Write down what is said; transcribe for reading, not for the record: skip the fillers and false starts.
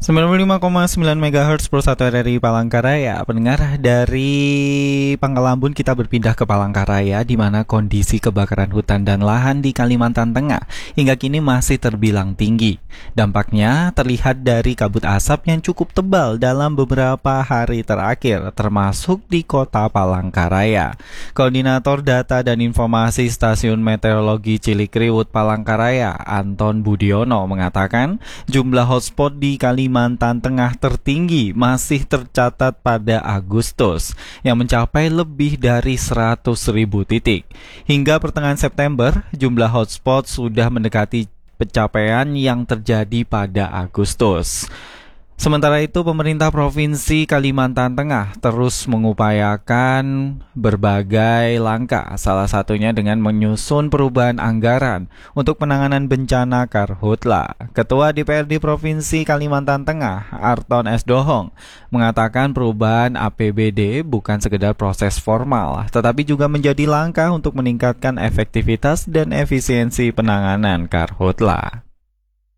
95,9 MHz Pro 1 RRI Palangkaraya. Pendengar, dari Pangkalambun kita berpindah ke Palangkaraya, di mana kondisi kebakaran hutan dan lahan di Kalimantan Tengah hingga kini masih terbilang tinggi. Dampaknya terlihat dari kabut asap yang cukup tebal dalam beberapa hari terakhir, termasuk di kota Palangkaraya. Koordinator Data dan Informasi Stasiun Meteorologi Cilikriwut Palangkaraya, Anton Budiono, mengatakan jumlah hotspot di Kalimantan Tengah tertinggi masih tercatat pada Agustus yang mencapai lebih dari 100.000 titik. Hingga pertengahan September, jumlah hotspot sudah mendekati pencapaian yang terjadi pada Agustus. Sementara itu, pemerintah Provinsi Kalimantan Tengah terus mengupayakan berbagai langkah, salah satunya dengan menyusun perubahan anggaran untuk penanganan bencana karhutla. Ketua DPRD Provinsi Kalimantan Tengah, Arton S. Dohong, mengatakan perubahan APBD bukan sekedar proses formal, tetapi juga menjadi langkah untuk meningkatkan efektivitas dan efisiensi penanganan karhutla.